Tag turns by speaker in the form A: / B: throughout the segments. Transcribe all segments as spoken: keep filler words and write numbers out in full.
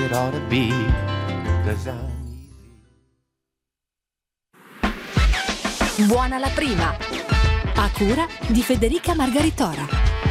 A: it ought to be, 'cause I'm
B: Buona la prima, a cura di Federica Margaritora.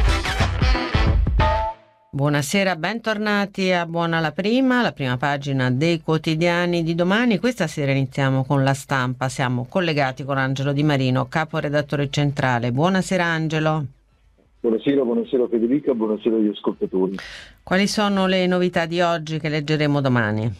C: Buonasera, bentornati a Buona la prima, la prima pagina dei quotidiani di domani. Questa sera iniziamo con La Stampa, siamo collegati con Angelo Di Marino, caporedattore centrale. Buonasera Angelo.
D: Buonasera, buonasera Federica, buonasera agli ascoltatori.
C: Quali sono le novità di oggi che leggeremo domani?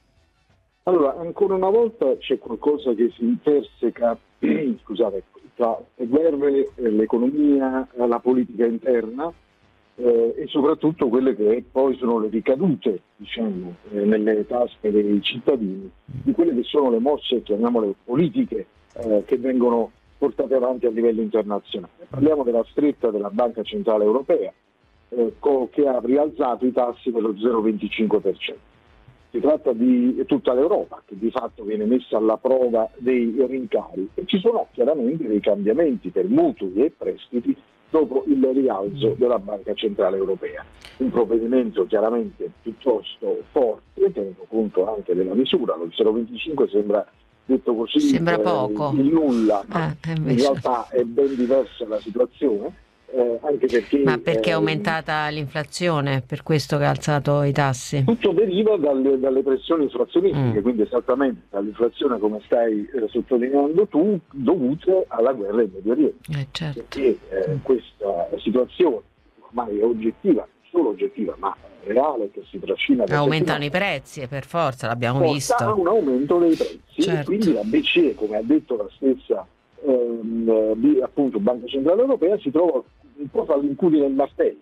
D: Allora, ancora una volta c'è qualcosa che si interseca scusate, tra le guerre, l'economia, la politica interna eh, e soprattutto quelle che poi sono le ricadute, diciamo, eh, nelle tasche dei cittadini, di quelle che sono le mosse, chiamiamole politiche, eh, che vengono portate avanti a livello internazionale. Parliamo della stretta della Banca Centrale Europea, eh, co- che ha rialzato i tassi dello zero virgola venticinque per cento. Si tratta di tutta l'Europa che di fatto viene messa alla prova dei rincari e ci sono chiaramente dei cambiamenti per mutui e prestiti dopo il rialzo della Banca Centrale Europea. Un provvedimento chiaramente piuttosto forte, tenendo conto anche della misura, lo zero virgola venticinque sembra detto così
C: Sembra
D: eh,
C: poco.
D: il nulla, ma
C: eh,
D: in realtà è ben diversa la situazione. Eh, anche perché,
C: Ma perché è
D: eh,
C: aumentata l'inflazione, per questo che ha alzato i tassi?
D: Tutto deriva dalle, dalle pressioni inflazionistiche,
C: Mm.
D: quindi esattamente dall'inflazione, come stai eh, sottolineando tu, dovute alla guerra in Medio Oriente.
C: Eh, certo.
D: Perché eh, questa situazione ormai è oggettiva, non solo oggettiva, ma reale, che si trascina da
C: Aumentano i
D: settimane,
C: prezzi, per forza, l'abbiamo
D: porta
C: visto.
D: a un aumento dei prezzi.
C: Certo.
D: E quindi la B C E, come ha detto la stessa ehm, di, appunto, Banca Centrale Europea, si trova un po' all'incudine del martello.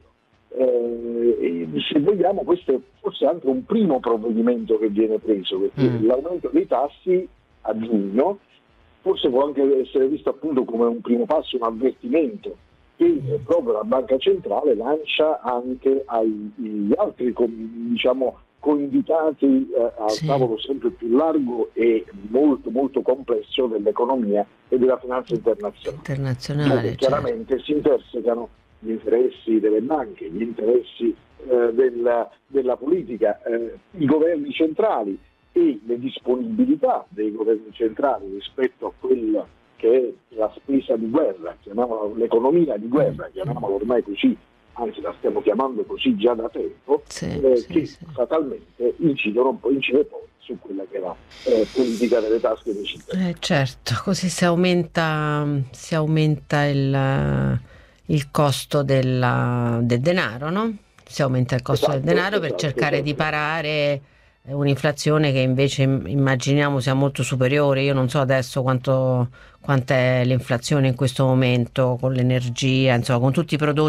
D: Eh, e se vogliamo, questo è forse anche un primo provvedimento che viene preso, perché
C: Mm.
D: l'aumento dei tassi a giugno forse può anche essere visto appunto come un primo passo, un avvertimento che eh, proprio la Banca Centrale lancia anche agli altri com- diciamo coinvitati eh, al
C: Sì.
D: tavolo sempre più largo e molto molto complesso dell'economia e della finanza internazionale.
C: Internazionale,
D: Dove
C: certo.
D: chiaramente si intersecano gli interessi delle banche, gli interessi eh, della, della politica, eh, i governi centrali e le disponibilità dei governi centrali rispetto a quella che è la spesa di guerra, chiamiamola l'economia di guerra, chiamiamola ormai così, anzi la stiamo chiamando così già da tempo,
C: Sì,
D: eh,
C: sì,
D: che
C: sì.
D: fatalmente incidono un po', incide poi su quella che è la eh, politica delle tasche dei cittadini.
C: Eh, certo, così si aumenta, si aumenta il, il costo della- del denaro, no? Si aumenta il costo
D: Esatto,
C: del denaro per
D: esatto,
C: cercare di
D: esatto.
C: parare eh, un'inflazione che invece im- immaginiamo sia molto superiore. Io non so adesso quanto, quant'è l'inflazione in questo momento con l'energia, insomma, con tutti i prodotti